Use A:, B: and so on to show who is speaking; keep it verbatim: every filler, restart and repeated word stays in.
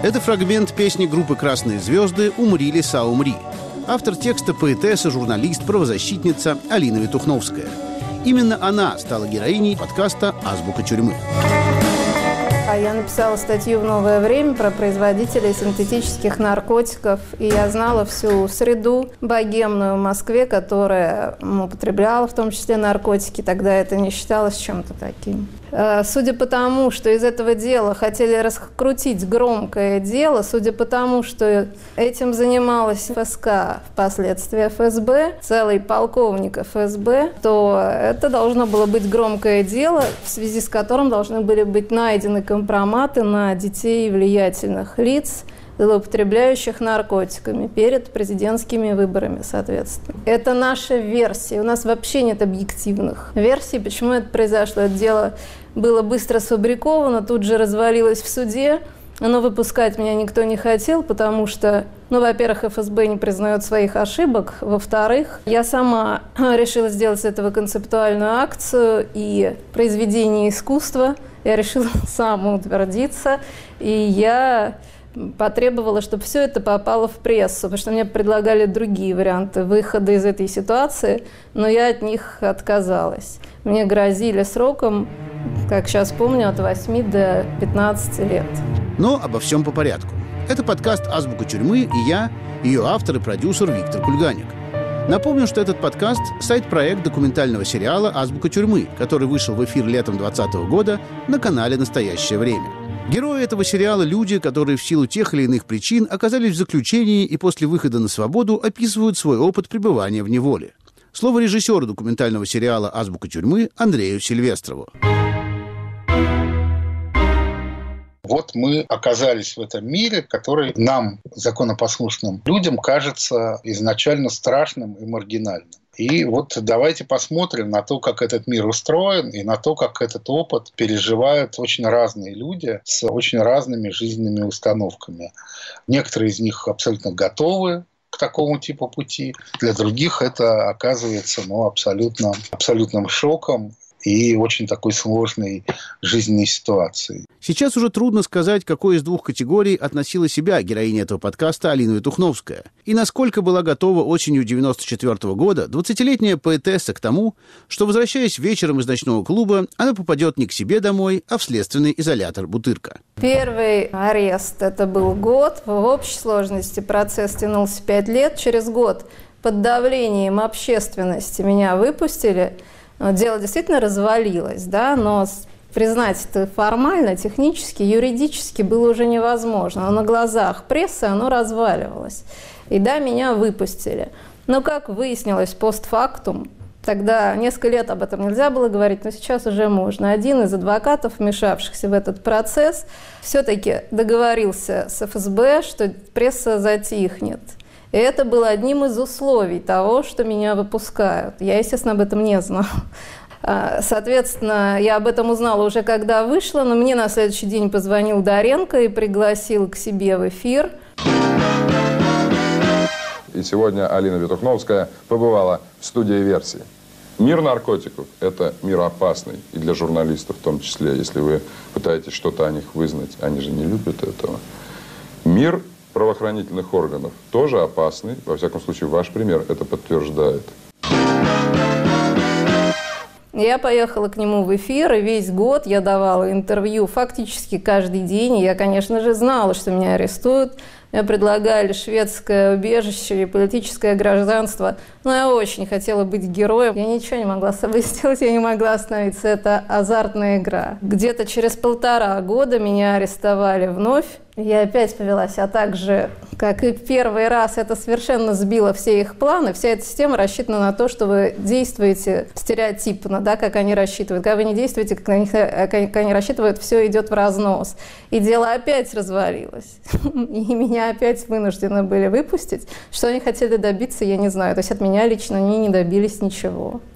A: Это фрагмент песни группы «Красные звезды» «Умри, лиса, умри». Автор текста — поэтесса, журналист, правозащитница Алина Ветухновская. Именно она стала героиней подкаста «Азбука тюрьмы».
B: Я написала статью в «Новое время» про производителей синтетических наркотиков, и я знала всю среду богемную в Москве, которая употребляла в том числе наркотики. Тогда это не считалось чем-то таким. Судя по тому, что из этого дела хотели раскрутить громкое дело, судя по тому, что этим занималась ФСК, впоследствии эф эс бэ, целый полковник эф эс бэ, то это должно было быть громкое дело, в связи с которым должны были быть найдены компроматы на детей влиятельных лиц, злоупотребляющих наркотиками перед президентскими выборами, соответственно. Это наша версия. У нас вообще нет объективных версий, почему это произошло. Это дело было быстро сфабриковано, тут же развалилось в суде. Но выпускать меня никто не хотел, потому что, ну, во-первых, эф эс бэ не признает своих ошибок, во-вторых, я сама решила сделать с этого концептуальную акцию и произведение искусства. Я решила самоутвердиться, и я потребовала, чтобы все это попало в прессу, потому что мне предлагали другие варианты выхода из этой ситуации, но я от них отказалась. Мне грозили сроком, как сейчас помню, от восьми до пятнадцати лет.
A: Но обо всем по порядку. Это подкаст «Азбука тюрьмы» и я, ее автор и продюсер Виктор Кульганик. Напомню, что этот подкаст – сайт-проект документального сериала «Азбука тюрьмы», который вышел в эфир летом двадцатого года на канале «Настоящее время». Герои этого сериала – люди, которые в силу тех или иных причин оказались в заключении и после выхода на свободу описывают свой опыт пребывания в неволе. Слово режиссеру документального сериала «Азбука тюрьмы» Андрею Сильвестрову.
C: Вот мы оказались в этом мире, который нам, законопослушным людям, кажется изначально страшным и маргинальным. И вот давайте посмотрим на то, как этот мир устроен, и на то, как этот опыт переживают очень разные люди с очень разными жизненными установками. Некоторые из них абсолютно готовы к такому типу пути, для других это оказывается ну, абсолютно, абсолютным шоком и очень такой сложной жизненной ситуацией.
A: Сейчас уже трудно сказать, к какой из двух категорий относила себя героиня этого подкаста Алина Ветухновская, и насколько была готова осенью девяносто четвёртого года двадцатилетняя поэтесса к тому, что, возвращаясь вечером из ночного клуба, она попадет не к себе домой, а в следственный изолятор Бутырка.
B: Первый арест – это был год. В общей сложности процесс тянулся пять лет. Через год под давлением общественности меня выпустили. Дело действительно развалилось, да, но признать это формально, технически, юридически было уже невозможно. Но на глазах прессы оно разваливалось. И да, меня выпустили. Но, как выяснилось постфактум, тогда несколько лет об этом нельзя было говорить, но сейчас уже можно. Один из адвокатов, вмешавшихся в этот процесс, все-таки договорился с эф эс бэ, что пресса затихнет. И это было одним из условий того, что меня выпускают. Я, естественно, об этом не знала. Соответственно, я об этом узнала уже когда вышла, но мне на следующий день позвонил Доренко и пригласил к себе в эфир.
D: И сегодня Алина Ветухновская побывала в студии «Версии». Мир наркотиков – это мир опасный, и для журналистов в том числе, если вы пытаетесь что-то о них вызнать, они же не любят этого. Мир правоохранительных органов тоже опасный. Во всяком случае, ваш пример это подтверждает.
B: Я поехала к нему в эфир, и весь год я давала интервью фактически каждый день. И я, конечно же, знала, что меня арестуют. Мне предлагали шведское убежище и политическое гражданство. Но я очень хотела быть героем. Я ничего не могла с собой сделать, я не могла остановиться. Это азартная игра. Где-то через полтора года меня арестовали вновь. Я опять повелась, а также, как и первый раз, это совершенно сбило все их планы. Вся эта система рассчитана на то, что вы действуете стереотипно, да, как они рассчитывают. Когда вы не действуете, как они, как они рассчитывают, все идет в разнос. И дело опять развалилось. И меня опять вынуждены были выпустить. Что они хотели добиться, я не знаю. То есть от меня лично они не добились ничего.